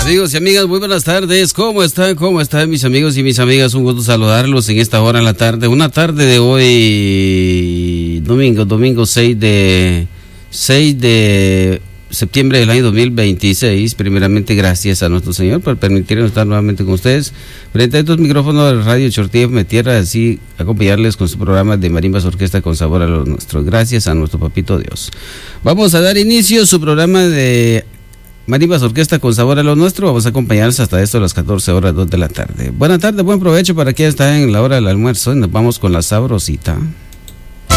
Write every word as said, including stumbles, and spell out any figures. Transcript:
Amigos y amigas, muy buenas tardes. ¿Cómo están? ¿Cómo están mis amigos y mis amigas? Un gusto saludarlos en esta hora en la tarde. Una tarde de hoy, domingo, domingo seis de septiembre del año dos mil veintiséis. Primeramente, gracias a nuestro Señor por permitirnos estar nuevamente con ustedes frente a estos micrófonos de Radio Chortí F M Tierra, así acompañarles con su programa de Marimbas Orquesta con Sabor a lo Nuestro. Gracias a nuestro Papito Dios. Vamos a dar inicio a su programa de Marimbas Orquesta con Sabor a lo Nuestro. Vamos a acompañarles hasta esto a las catorce horas, dos de la tarde. Buena tarde, buen provecho para quien está en la hora del almuerzo. Nos vamos con la sabrosita.